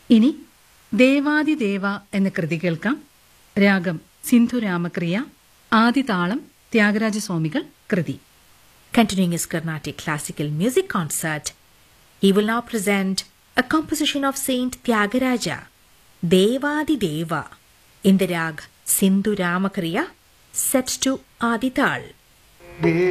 ഇനി ദേവാദിദേവ എന്ന കൃതി കേൾക്കാം. രാഗം സിന്ധുരാമക്രിയ, ആദിതാളം ത്യാഗരാജസ്വാമികൾ കൃതി. Continuing his Carnatic classical music concert, he will now present a composition of Saint Tyagaraja, Devadi Deva, in the rag Sindhu Ramakriya, set to Adital.